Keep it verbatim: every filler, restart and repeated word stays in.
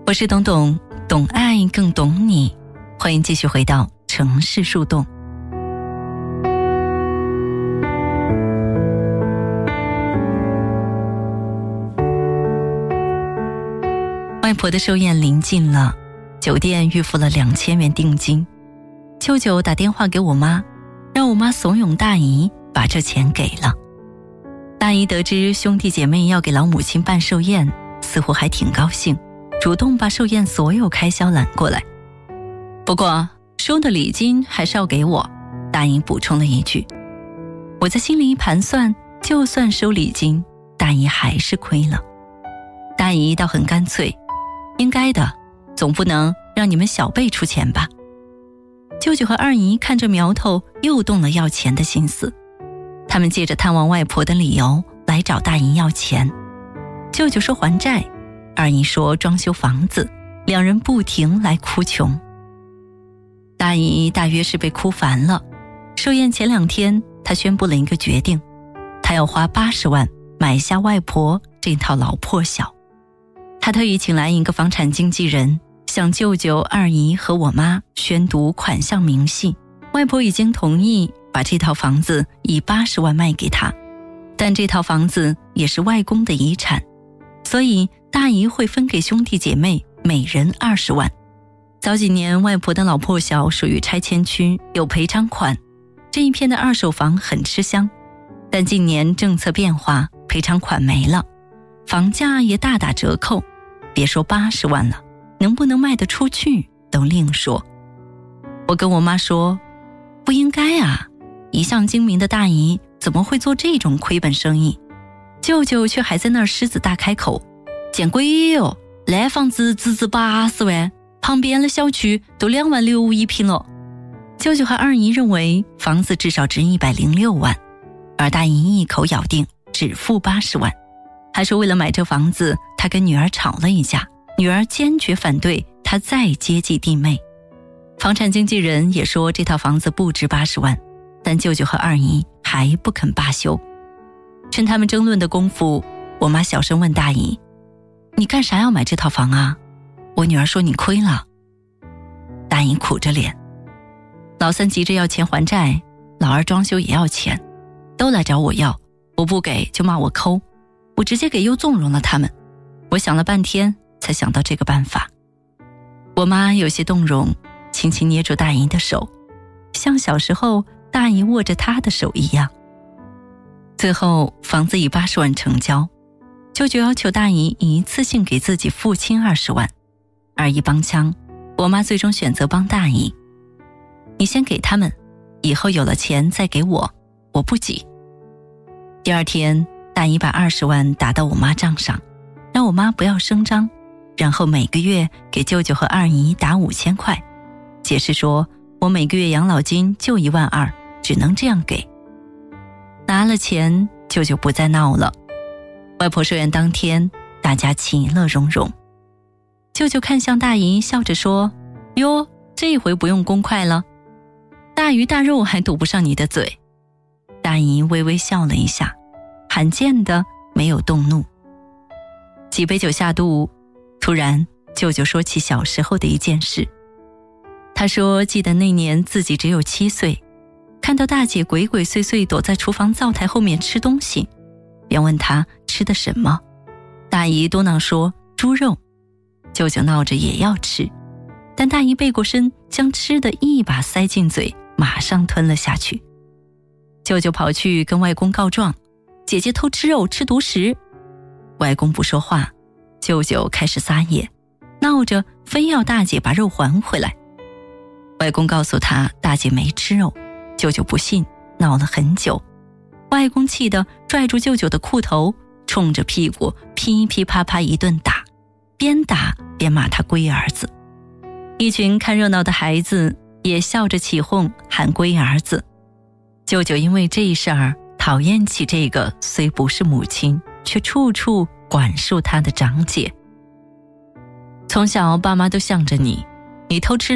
我是董董，懂爱更懂你，欢迎继续回到城市树洞。外婆的寿宴临近了，酒店预付了两千元定金。舅舅打电话给我妈，让我妈怂恿大姨把这钱给了。大姨得知兄弟姐妹要给老母亲办寿宴，似乎还挺高兴，主动把寿宴所有开销揽过来。不过收的礼金还是要给我，大姨补充了一句。我在心里一盘算，就算收礼金，大姨还是亏了。大姨倒很干脆，应该的，总不能让你们小辈出钱吧。舅舅和二姨看着苗头，又动了要钱的心思。他们借着探望外婆的理由来找大姨要钱。舅舅说还债，二姨说装修房子，两人不停来哭穷。大姨大约是被哭烦了，寿宴前两天，她宣布了一个决定，她要花八十万买下外婆这套老破小。她特意请来一个房产经纪人，向舅舅、二姨和我妈宣读款项明细。外婆已经同意把这套房子以八十万卖给她，但这套房子也是外公的遗产，所以大姨会分给兄弟姐妹每人二十万。早几年外婆的老破小属于拆迁区，有赔偿款，这一片的二手房很吃香。但近年政策变化，赔偿款没了，房价也大打折扣，别说八十万了，能不能卖得出去都另说。我跟我妈说，不应该啊，一向精明的大姨怎么会做这种亏本生意？舅舅却还在那儿狮子大开口，见鬼哟，那房子只值八十万，旁边的小区都两万六一平了。舅舅和二姨认为房子至少值一百零六万，而大姨一口咬定只付八十万，还说为了买这房子，她跟女儿吵了一架，女儿坚决反对她再接济弟妹。房产经纪人也说这套房子不值八十万，但舅舅和二姨还不肯罢休。趁他们争论的功夫，我妈小声问大姨，你干啥要买这套房啊？我女儿说你亏了。大姨苦着脸，老三急着要钱还债，老二装修也要钱，都来找我要，我不给就骂我抠，我直接给又纵容了他们。我想了半天才想到这个办法。我妈有些动容，轻轻捏住大姨的手，像小时候大姨握着她的手一样。最后房子以八十万成交，舅舅要求大姨一次性给自己付清二十万，二姨帮腔，我妈最终选择帮大姨。你先给他们，以后有了钱再给我，我不急。第二天，大姨把二十万打到我妈账上，让我妈不要声张，然后每个月给舅舅和二姨打五千块，解释说我每个月养老金就一万二，只能这样给。拿了钱，舅舅不再闹了。外婆寿宴当天，大家其乐融融。舅舅看向大姨，笑着说，哟，这回不用公筷了，大鱼大肉还堵不上你的嘴。大姨微微笑了一下，罕见的没有动怒。几杯酒下肚，突然舅舅说起小时候的一件事。他说记得那年自己只有七岁，看到大姐鬼鬼祟祟躲在厨房灶台后面吃东西，便问她吃的什么。大姨嘟囔说猪肉，舅舅闹着也要吃，但大姨背过身，将吃的一把塞进嘴，马上吞了下去。舅舅跑去跟外公告状，姐姐偷吃肉吃独食。外公不说话，舅舅开始撒野，闹着非要大姐把肉还回来。外公告诉他大姐没吃肉，舅舅不信，闹了很久。外公气得拽住舅舅的裤头，冲着屁股噼噼啪啪一顿打，边打边骂他龟儿子。一群看热闹的孩子也笑着起哄喊龟儿子。舅舅因为这事儿讨厌起这个虽不是母亲却处处管束他的长姐。从小爸妈都向着你，你偷吃